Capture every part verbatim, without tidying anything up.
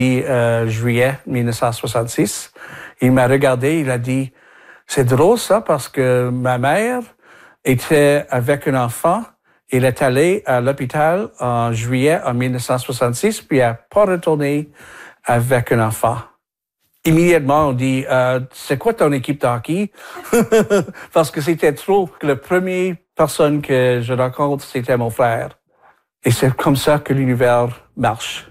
Euh, juillet mille neuf cent soixante-six. Il m'a regardé, il a dit, c'est drôle ça parce que ma mère était avec un enfant. Il est allé à l'hôpital en juillet en mille neuf cent soixante-six, puis il n'a pas retourné avec un enfant. Immédiatement, on dit, euh, c'est quoi ton équipe de hockey? Parce que c'était trop. La première personne que je rencontre, c'était mon frère. Et c'est comme ça que l'univers marche.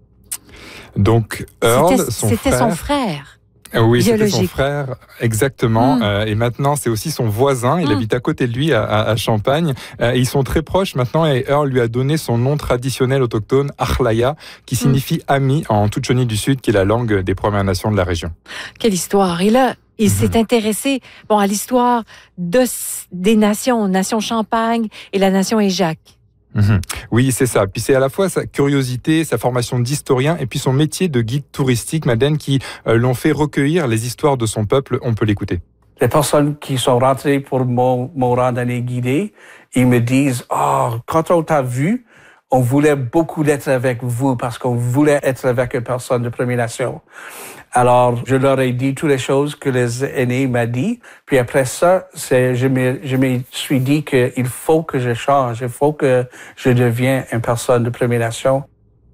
Donc, Earl, c'était, son c'était frère... son frère. Oui, biologique. C'était son frère, exactement. Mm. Euh, et maintenant, c'est aussi son voisin. Il mm. habite à côté de lui, à, à Champagne. Euh, et ils sont très proches maintenant. Et Earl lui a donné son nom traditionnel autochtone, Achlaya, qui signifie mm. ami en Tzotzone du Sud, qui est la langue des Premières Nations de la région. Quelle histoire! Et là, il mm-hmm. s'est intéressé bon, à l'histoire de, des nations, nation Champagne et la nation Éjac. Mmh. Oui, c'est ça. Puis c'est à la fois sa curiosité, sa formation d'historien et puis son métier de guide touristique, Madeleine, qui euh, l'ont fait recueillir les histoires de son peuple. On peut l'écouter. Les personnes qui sont rentrées pour mon, mon randonnée guidée, ils me disent « Oh, quand on t'a vu, on voulait beaucoup d'être avec vous parce qu'on voulait être avec une personne de Première Nation. » Alors, je leur ai dit toutes les choses que les aînés m'ont dit. Puis après ça, c'est, je, me, je me suis dit qu'il faut que je change. Il faut que je devienne une personne de Première Nation.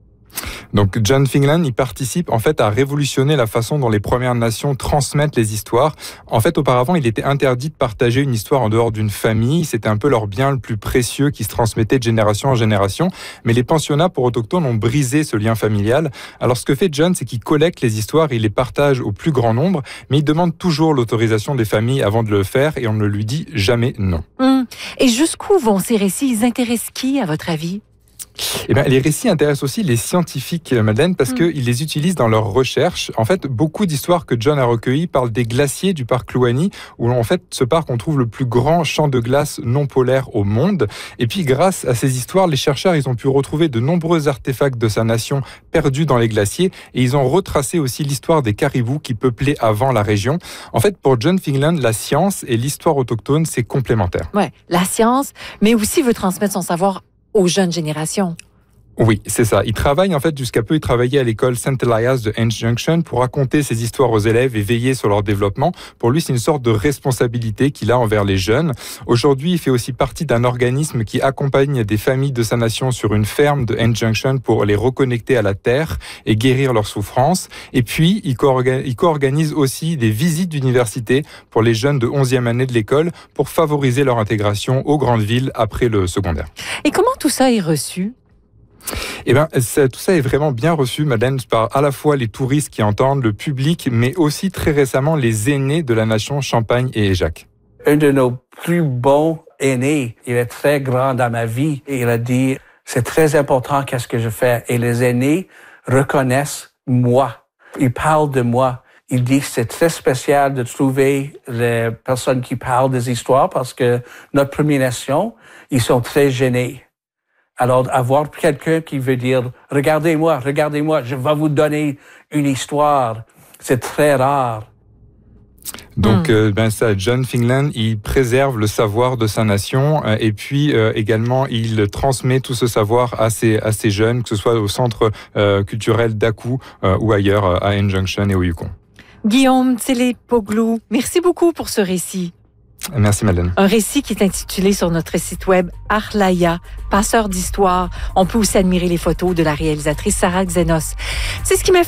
Donc John Fingland, il participe en fait à révolutionner la façon dont les Premières Nations transmettent les histoires. En fait, auparavant, il était interdit de partager une histoire en dehors d'une famille. C'était un peu leur bien le plus précieux qui se transmettait de génération en génération. Mais les pensionnats pour autochtones ont brisé ce lien familial. Alors ce que fait John, c'est qu'il collecte les histoires et il les partage au plus grand nombre. Mais il demande toujours l'autorisation des familles avant de le faire et on ne lui dit jamais non. Mmh. Et jusqu'où vont ces récits? Ils intéressent qui, à votre avis? Eh bien, les récits intéressent aussi les scientifiques, Madeleine, parce mmh. qu'ils les utilisent dans leurs recherches. En fait, beaucoup d'histoires que John a recueillies parlent des glaciers du parc Kluane, où en fait, ce parc, on trouve le plus grand champ de glace non polaire au monde. Et puis, grâce à ces histoires, les chercheurs, ils ont pu retrouver de nombreux artefacts de sa nation perdus dans les glaciers, et ils ont retracé aussi l'histoire des caribous qui peuplaient avant la région. En fait, pour John Fingland, la science et l'histoire autochtone, c'est complémentaire. Ouais, la science, mais aussi veut transmettre son savoir aux jeunes générations. Oui, c'est ça. Il travaille, en fait, jusqu'à peu, il travaillait à l'école Saint Elias de Henge Junction pour raconter ses histoires aux élèves et veiller sur leur développement. Pour lui, c'est une sorte de responsabilité qu'il a envers les jeunes. Aujourd'hui, il fait aussi partie d'un organisme qui accompagne des familles de sa nation sur une ferme de Henge Junction pour les reconnecter à la terre et guérir leurs souffrances. Et puis, il co-organise aussi des visites d'université pour les jeunes de onzième année de l'école pour favoriser leur intégration aux grandes villes après le secondaire. Et comment tout ça est reçu ? Eh bien, ça, tout ça est vraiment bien reçu, Madeleine, par à la fois les touristes qui entendent, le public, mais aussi très récemment les aînés de la nation Champagne et Éjac. Un de nos plus bons aînés, il est très grand dans ma vie, et il a dit, c'est très important qu'est-ce que je fais. Et les aînés reconnaissent moi. Ils parlent de moi. Il dit que c'est très spécial de trouver les personnes qui parlent des histoires parce que notre Première Nation, ils sont très gênés. Alors, avoir quelqu'un qui veut dire « Regardez-moi, regardez-moi, je vais vous donner une histoire », c'est très rare. Donc, mmh. euh, ben ça, John Fingland, il préserve le savoir de sa nation euh, et puis euh, également, il transmet tout ce savoir à ses, à ses jeunes, que ce soit au centre euh, culturel d'Akou euh, ou ailleurs à Henge Junction et au Yukon. Guillaume Tselepoglu, merci beaucoup pour ce récit. Merci Madeleine. Un récit qui est intitulé sur notre site web Achlaya, passeur d'histoire. On peut aussi admirer les photos de la réalisatrice Sarah Xenos. C'est ce qui m'a